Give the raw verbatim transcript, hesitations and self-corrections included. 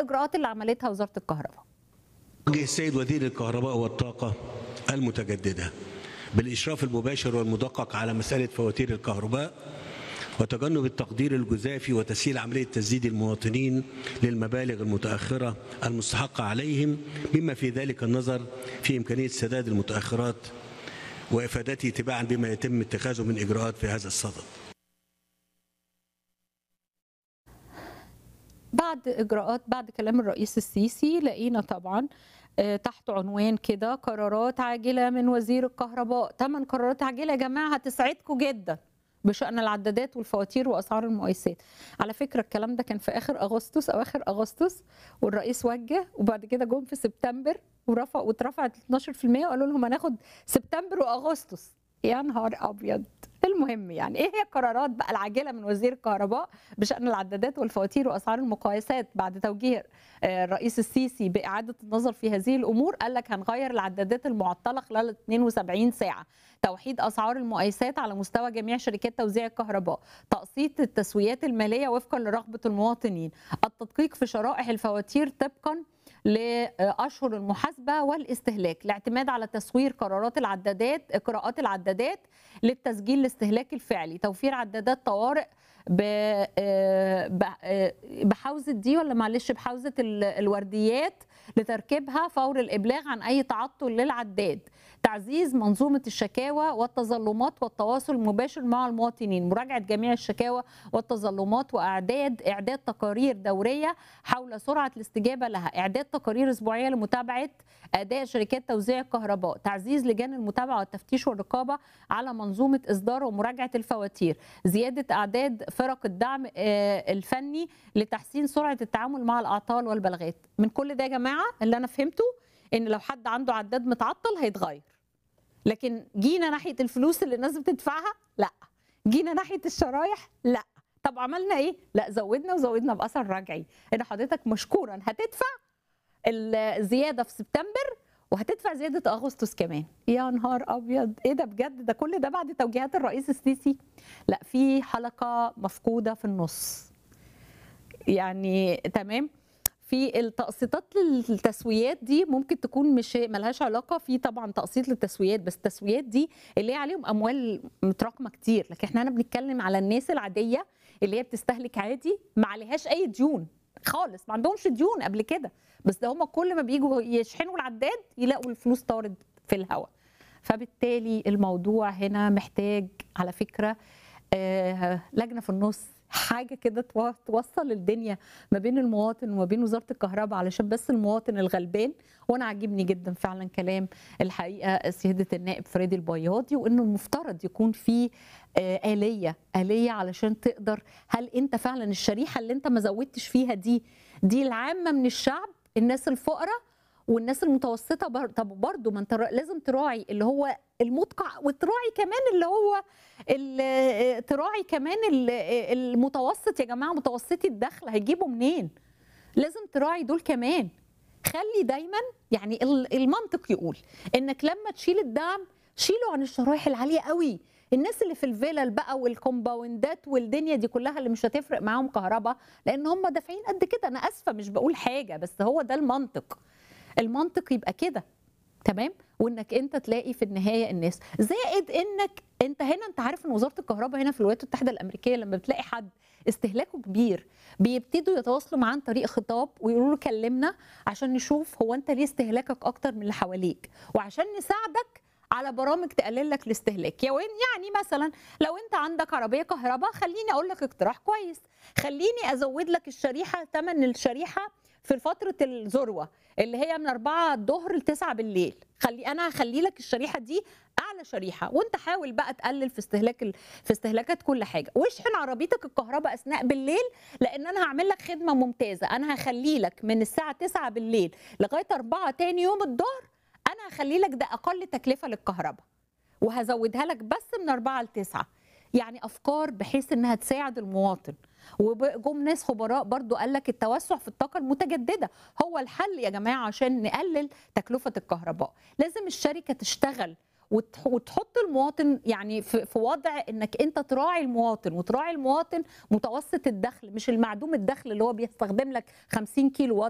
الاجراءات اللي عملتها وزاره الكهرباء. وجه السيد وزير الكهرباء والطاقة المتجددة بالإشراف المباشر والمدقق على مسألة فواتير الكهرباء وتجنب التقدير الجزافي وتسهيل عملية تسديد المواطنين للمبالغ المتأخرة المستحقة عليهم، بما في ذلك النظر في إمكانية سداد المتأخرات وإفادته تباعا بما يتم اتخاذه من إجراءات في هذا الصدد. بعد اجراءات بعد كلام الرئيس السيسي لقينا طبعا تحت عنوان كده قرارات عاجله من وزير الكهرباء. ثمان قرارات عاجله يا جماعه هتسعدكم جدا بشأن العدادات والفواتير واسعار المقايسات. على فكره الكلام ده كان في اخر اغسطس او اخر اغسطس والرئيس وجه، وبعد كده جم في سبتمبر ورفع واترفعت اتناشر في المية وقالوا لهم هناخد سبتمبر واغسطس. يا نهار ابيض. المهم يعني ايه هي القرارات بقى العاجله من وزير الكهرباء بشان العدادات والفواتير واسعار المقايسات بعد توجيه الرئيس السيسي باعاده النظر في هذه الامور؟ قال لك هنغير العدادات المعطله خلال اتنين وسبعين ساعه، توحيد اسعار المقايسات على مستوى جميع شركات توزيع الكهرباء، تقسيط التسويات الماليه وفقا لرغبه المواطنين، التدقيق في شرائح الفواتير طبقا لاشهر المحاسبه والاستهلاك، الاعتماد على تصوير قرارات العدادات قراءات العدادات للتسجيل الاستهلاكي الفعلي، توفير عدادات طوارئ بحوزه دي ولا معلش بحوزه الورديات لتركيبها فور الابلاغ عن اي تعطل للعداد، تعزيز منظومه الشكاوى والتظلمات والتواصل المباشر مع المواطنين، مراجعه جميع الشكاوى والتظلمات واعداد اعداد تقارير دوريه حول سرعه الاستجابه لها، اعداد تقارير اسبوعيه لمتابعه اداء شركات توزيع الكهرباء، تعزيز لجان المتابعه والتفتيش والرقابه على منظومه اصدار ومراجعه الفواتير، زياده اعداد فرق الدعم الفني لتحسين سرعه التعامل مع الاعطال والبلاغات. من كل ده يا جماعه اللي انا فهمته ان لو حد عنده عداد متعطل هيتغير، لكن جينا ناحيه الفلوس اللي الناس بتدفعها لا، جينا ناحيه الشرايح لا. طب عملنا ايه؟ لا زودنا وزودنا باثر رجعي ان حضرتك مشكورا هتدفع الزياده في سبتمبر وهتدفع زياده اغسطس كمان. يا نهار ابيض ايه ده بجد؟ ده كل ده بعد توجيهات الرئيس السيسي؟ لا، في حلقه مفقوده في النص يعني. تمام، في التقسيطات للتسويات دي ممكن تكون مش ملهاش علاقه، في طبعا تقسيط للتسويات بس التسويات دي اللي هي عليهم اموال متراكمه كتير، لكن احنا هنا بنتكلم على الناس العاديه اللي هي بتستهلك عادي ما عليهاش اي ديون خالص، ما عندهمش ديون قبل كده، بس ده هم كل ما بيجوا يشحنوا العداد يلاقوا الفلوس طارت في الهواء. فبالتالي الموضوع هنا محتاج على فكره آه لجنه في النص، حاجه كده توصل الدنيا ما بين المواطن وما بين وزاره الكهرباء علشان بس المواطن الغلبان. وانا عاجبني جدا فعلا كلام الحقيقه سياده النائب فريدي البياضي، وانه المفترض يكون في آه آلية آلية علشان تقدر، هل انت فعلا الشريحه اللي انت ما زودتش فيها دي دي العامه من الشعب، الناس الفقراء والناس المتوسطه بر... طب برضه ما انت لازم تراعي اللي هو المدقع، وتراعي كمان اللي هو اللي... تراعي كمان المتوسط. يا جماعه متوسطي الدخل هيجيبوا منين؟ لازم تراعي دول كمان. خلي دايما يعني المنطق يقول انك لما تشيل الدعم شيله عن الشرايح العاليه قوي، الناس اللي في الفيلل بقى والكومباوندات والدنيا دي كلها اللي مش هتفرق معاهم كهرباء لان هم دافعين قد كده. انا اسفه مش بقول حاجه، بس هو ده المنطق. المنطق يبقى كده تمام، وانك انت تلاقي في النهايه الناس، زائد انك انت هنا انت عارف ان وزاره الكهرباء هنا في الولايات المتحده الامريكيه لما بتلاقي حد استهلاكه كبير بيبتدوا يتواصلوا معاه عن طريق خطاب ويقولوا له كلمنا عشان نشوف هو انت ليه استهلاكك اكتر من اللي حواليك، وعشان نساعدك على برامج تقلل لك الاستهلاك. يعني مثلا لو انت عندك عربيه كهرباء خليني اقول لك اقتراح كويس، خليني ازود لك الشريحه، ثمن الشريحه في فتره الذروه اللي هي من أربعة الظهر ل تسعة بالليل، خلي انا هخلي لك الشريحه دي اعلى شريحه، وانت حاول بقى تقلل في استهلاك ال... في استهلاكات كل حاجه، واشحن عربيتك الكهرباء اثناء بالليل لان انا هعمل لك خدمه ممتازه. انا هخلي لك من الساعه تسعة بالليل لغايه أربعة تاني يوم الظهر، انا هخلي لك ده اقل تكلفه للكهرباء وهزودها لك بس من أربعة ل تسعة. يعني افكار بحيث انها تساعد المواطن. وجم ناس خبراء برضو قال لك التوسع في الطاقه المتجدده هو الحل يا جماعه عشان نقلل تكلفه الكهرباء. لازم الشركه تشتغل وتحط المواطن يعني في وضع انك انت تراعي المواطن، وتراعي المواطن متوسط الدخل مش المعدوم الدخل اللي هو بيستخدم لك خمسين كيلو